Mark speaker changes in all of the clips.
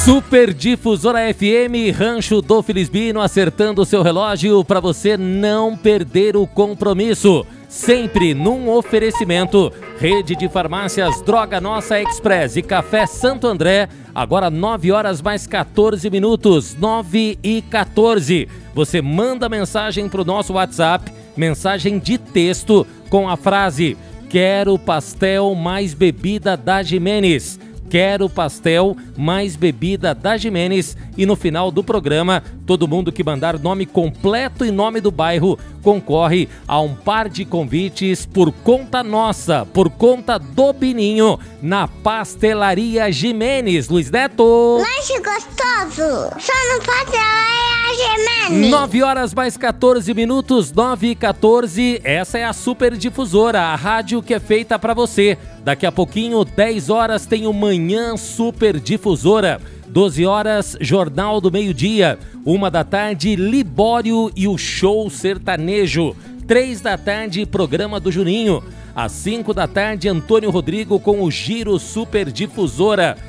Speaker 1: Super Difusora FM, Rancho do Felisbino, acertando o seu relógio para você não perder o compromisso. Sempre num oferecimento. Rede de farmácias Droga Nossa Express e Café Santo André. Agora 9 horas mais 14 minutos, 9h14. Você manda mensagem para o nosso WhatsApp, mensagem de texto com a frase: quero pastel mais bebida da Jimenez. Quero pastel mais bebida da Jimenez. E no final do programa, todo mundo que mandar nome completo e nome do bairro concorre a um par de convites por conta nossa, por conta do Bininho, na Pastelaria Jimenez. Luiz Neto.
Speaker 2: Lanche gostoso, só no Pastelaria Jimenez.
Speaker 1: 9 horas mais 14 minutos, 9h14. Essa é a Super Difusora, a rádio que é feita pra você. Daqui a pouquinho, 10 horas, tem o Manhã Super Difusora. 12 horas, Jornal do Meio-Dia. 1 da tarde, Libório e o Show Sertanejo. 3 da tarde, Programa do Juninho. Às 5 da tarde, Antônio Rodrigo com o Giro Super Difusora.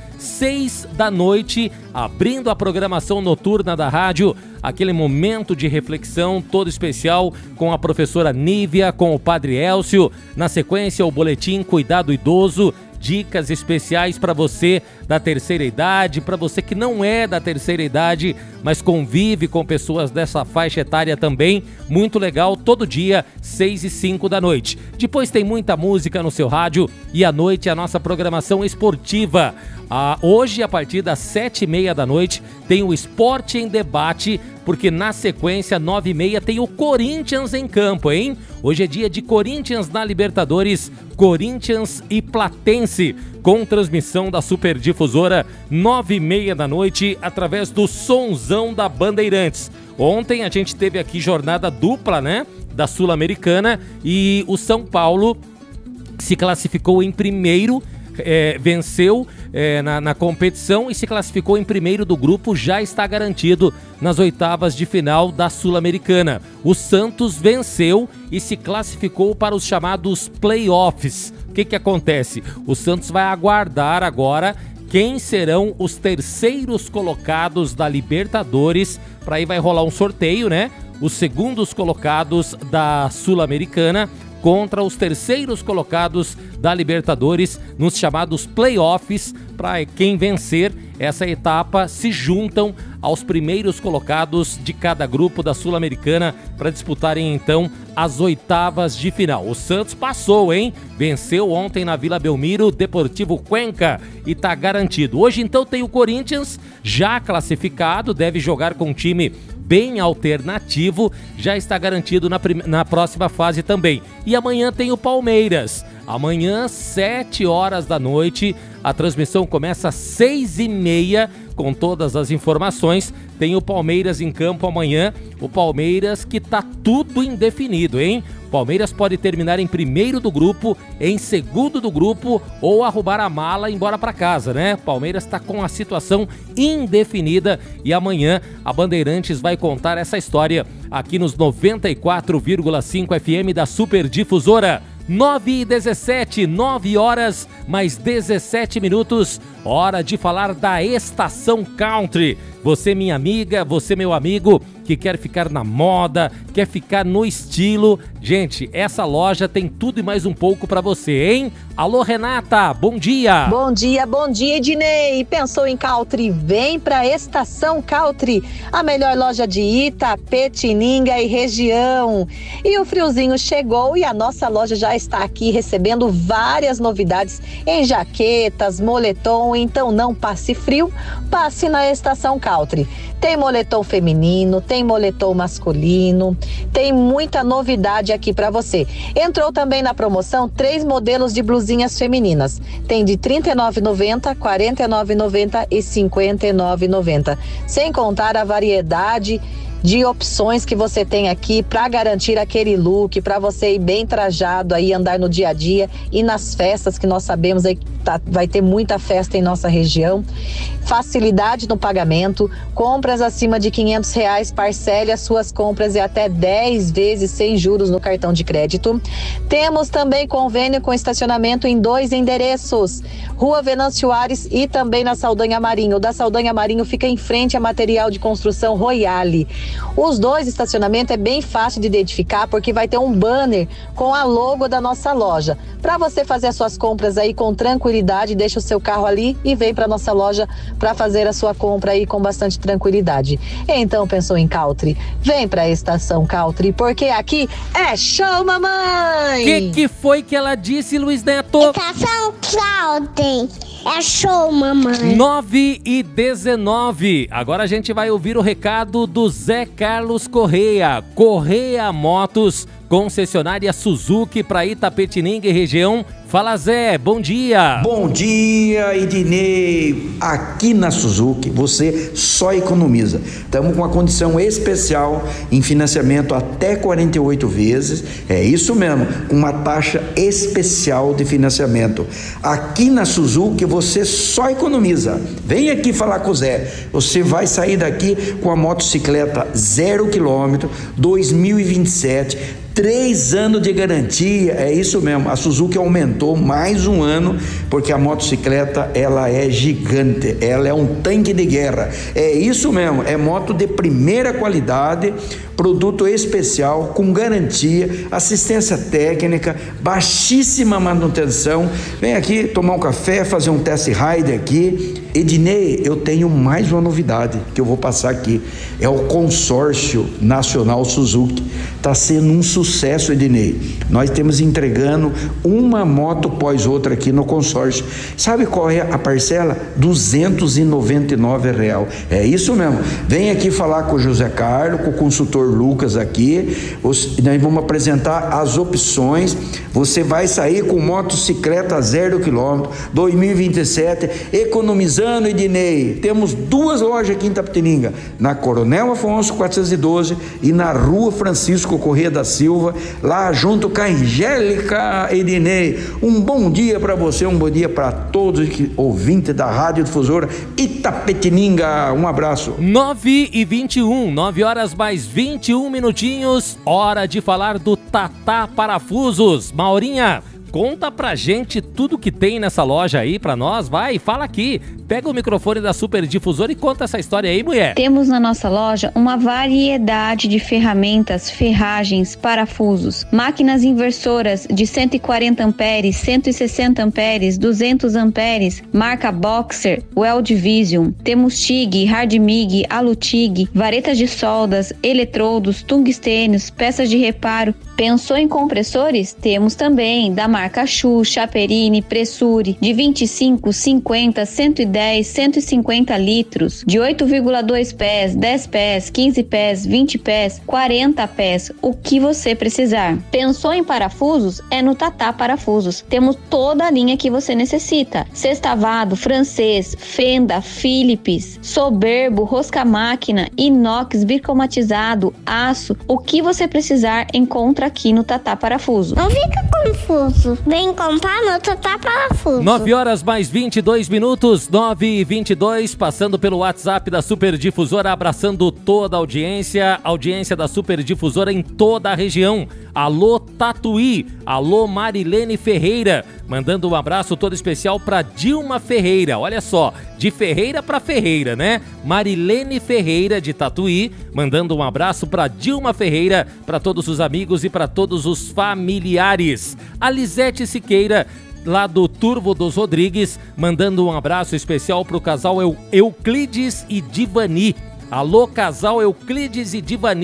Speaker 1: 6 da noite, abrindo a programação noturna da rádio, aquele momento de reflexão todo especial com a professora Nívia, com o Padre Elcio. Na sequência, o boletim Cuidado Idoso, dicas especiais para você da terceira idade, para você que não é da terceira idade, mas convive com pessoas dessa faixa etária também. Muito legal, todo dia, 6 e 5 da noite. Depois tem muita música no seu rádio e à noite a nossa programação esportiva. Hoje, a partir das 7h30 da noite, tem o Esporte em Debate, porque na sequência, 9h30, tem o Corinthians em campo, hein? Hoje é dia de Corinthians na Libertadores, Corinthians e Platense, com transmissão da Super Difusora, 9h30 da noite, através do Sonzão da Bandeirantes. Ontem a gente teve aqui jornada dupla, né? Da Sul-Americana, e o São Paulo se classificou em primeiro, venceu na competição e se classificou em primeiro do grupo, já está garantido nas oitavas de final da Sul-Americana. O Santos venceu e se classificou para os chamados playoffs. O que acontece? O Santos vai aguardar agora quem serão os terceiros colocados da Libertadores, para aí vai rolar um sorteio, né? Os segundos colocados da Sul-Americana contra os terceiros colocados da Libertadores nos chamados playoffs. Para quem vencer essa etapa, se juntam aos primeiros colocados de cada grupo da Sul-Americana para disputarem então as oitavas de final. O Santos passou, hein? Venceu ontem na Vila Belmiro, Deportivo Cuenca, e tá garantido. Hoje então tem o Corinthians já classificado, deve jogar com um time bem alternativo, já está garantido na próxima fase também. E amanhã tem o Palmeiras. Amanhã, 7 horas da noite, a transmissão começa às 6h30, com todas as informações. Tem o Palmeiras em campo amanhã, o Palmeiras que tá tudo indefinido, hein? O Palmeiras pode terminar em primeiro do grupo, em segundo do grupo, ou arrumar a mala e ir embora para casa, né? O Palmeiras está com a situação indefinida e amanhã a Bandeirantes vai contar essa história aqui nos 94,5 FM da Super Difusora. 9h17, 9 horas mais 17 minutos, hora de falar da Estação Country. Você, minha amiga, você, meu amigo, que quer ficar na moda, quer ficar no estilo. Gente, essa loja tem tudo e mais um pouco pra você, hein? Alô, Renata, bom dia!
Speaker 3: Bom dia, Ednei! Pensou em Country? Vem pra Estação Country, a melhor loja de Itapetininga e região. E o friozinho chegou e a nossa loja já está aqui recebendo várias novidades em jaquetas, moletom. Então não passe frio, passe na Estação Country. Tem moletom feminino, tem moletom masculino, tem muita novidade aqui para você. Entrou também na promoção 3 modelos de blusinhas femininas. Tem de R$ 39,90, R$ 49,90 e R$ 59,90. Sem contar a variedade de opções que você tem aqui para garantir aquele look, para você ir bem trajado aí, andar no dia a dia e nas festas que nós sabemos aí que vai ter muita festa em nossa região. Facilidade no pagamento, compras acima de R$500, parcele as suas compras e até 10 vezes sem juros no cartão de crédito. Temos também convênio com estacionamento em 2 endereços, Rua Venâncio Aires e também na Saldanha Marinho. O da Saldanha Marinho fica em frente a Material de Construção Royale. Os 2 estacionamentos é bem fácil de identificar porque vai ter um banner com a logo da nossa loja. Para você fazer as suas compras aí com tranquilidade, deixa o seu carro ali e vem para nossa loja para fazer a sua compra aí com bastante tranquilidade. Então, pensou em Country? Vem para a Estação Country, porque aqui é show, mamãe!
Speaker 1: Que foi que ela disse, Luiz Neto?
Speaker 2: Estação Country. É show, mamãe.
Speaker 1: 9h19. Agora a gente vai ouvir o recado do Zé Carlos Correia. Correia Motos, concessionária Suzuki para Itapetininga e região. Fala, Zé, bom dia.
Speaker 4: Bom dia, Ednei. Aqui na Suzuki você só economiza. Estamos com uma condição especial em financiamento até 48 vezes. É isso mesmo, com uma taxa especial de financiamento. Aqui na Suzuki você só economiza. Vem aqui falar com o Zé. Você vai sair daqui com a motocicleta 0 km, 2027, 3 anos de garantia. É isso mesmo, a Suzuki aumentou mais um ano, porque a motocicleta, ela é gigante, ela é um tanque de guerra. É isso mesmo, é moto de primeira qualidade, produto especial, com garantia, assistência técnica, baixíssima manutenção. Vem aqui tomar um café, fazer um test ride aqui. Ednei, eu tenho mais uma novidade que eu vou passar aqui. É o Consórcio Nacional Suzuki. Está sendo um sucesso, Ednei. Nós temos entregando uma moto após outra aqui no consórcio. Sabe qual é a parcela? R$299. É isso mesmo. Vem aqui falar com o José Carlos, com o consultor Lucas aqui. Nós vamos apresentar as opções. Você vai sair com motocicleta 0 km, 2027, economizando, Ednei. Temos 2 lojas aqui em Itapetininga, na Coronel Afonso 412 e na Rua Francisco Corrêa da Silva, lá junto com a Angélica, Ednei. Um bom dia para você, um bom dia para todos os ouvintes da Rádio Difusora Itapetininga. Um abraço.
Speaker 1: 9h21, 9h mais 21 minutinhos, hora de falar do Tatá Parafusos. Maurinha, conta pra gente tudo que tem nessa loja aí pra nós, vai, fala aqui. Pega o microfone da Super Difusora e conta essa história aí, mulher.
Speaker 5: Temos na nossa loja uma variedade de ferramentas, ferragens, parafusos, máquinas inversoras de 140 amperes, 160 amperes, 200 amperes, marca Boxer, Weld Vision. Temos TIG, Hard MIG, Alu-TIG, varetas de soldas, eletrodos, tungstênios, peças de reparo. Pensou em compressores? Temos também da marca Shu, Chaperini, Pressure, de 25, 50, 110, 150 litros, de 8,2 pés, 10 pés, 15 pés, 20 pés, 40 pés, o que você precisar. Pensou em parafusos? É no Tatá Parafusos. Temos toda a linha que você necessita. Sextavado, francês, fenda, Philips, soberbo, rosca-máquina, inox, bicromatizado, aço, o que você precisar encontra aqui no Tatá Parafuso.
Speaker 2: Não fica confuso. Vem comprar no Tatá Parafuso.
Speaker 1: 9h mais 22 minutos, 9h22, passando pelo WhatsApp da Super Difusora, abraçando toda a audiência da Super Difusora em toda a região. Alô Tatuí, alô Marilene Ferreira, mandando um abraço todo especial para Dilma Ferreira. Olha só, de Ferreira para Ferreira, né? Marilene Ferreira de Tatuí, mandando um abraço para Dilma Ferreira, para todos os amigos e para todos os familiares. A Lisete Siqueira, lá do Turvo dos Rodrigues, mandando um abraço especial para o casal Euclides e Divani. Alô, casal Euclides e Divani.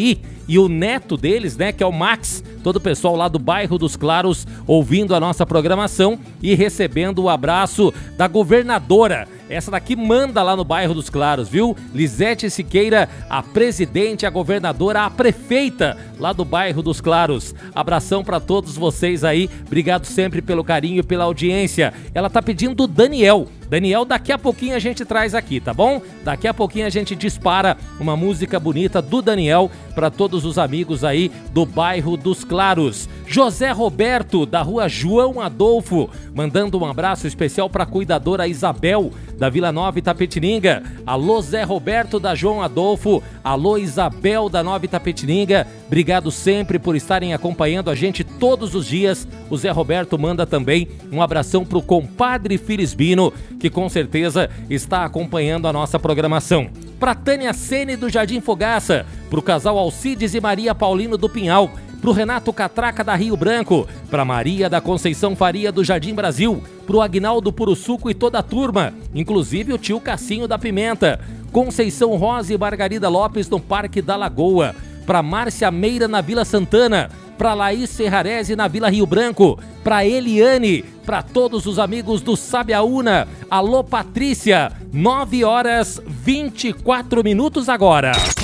Speaker 1: e o neto deles, né, que é o Max, todo o pessoal lá do bairro dos Claros ouvindo a nossa programação e recebendo o abraço da governadora. Essa daqui manda lá no bairro dos Claros, viu? Lisete Siqueira, a presidente, a governadora, a prefeita lá do bairro dos Claros. Abração para todos vocês aí. Obrigado sempre pelo carinho e pela audiência. Ela tá pedindo o Daniel. Daniel, daqui a pouquinho a gente traz aqui, tá bom? Daqui a pouquinho a gente dispara uma música bonita do Daniel para todos os amigos aí do bairro dos Claros. José Roberto, da rua João Adolfo, mandando um abraço especial para a cuidadora Isabel, da Vila Nova Itapetininga. Alô, Zé Roberto, da João Adolfo. Alô, Isabel, da Nova Itapetininga. Obrigado sempre por estarem acompanhando a gente todos os dias. O Zé Roberto manda também um abração para o compadre Filisbino, que com certeza está acompanhando a nossa programação. Para Tânia Sene, do Jardim Fogaça. Para o casal Alcides e Maria Paulino do Pinhal. Para o Renato Catraca, da Rio Branco. Para Maria da Conceição Faria, do Jardim Brasil. Para o Agnaldo Puruçuco e toda a turma, inclusive o tio Cassinho da Pimenta. Conceição Rosa e Margarida Lopes, no Parque da Lagoa. Para Márcia Meira, na Vila Santana. Para Laís Ferrarese, na Vila Rio Branco. Para Eliane, para todos os amigos do Sabiaúna. Alô, Patrícia, 9 horas 24 minutos agora.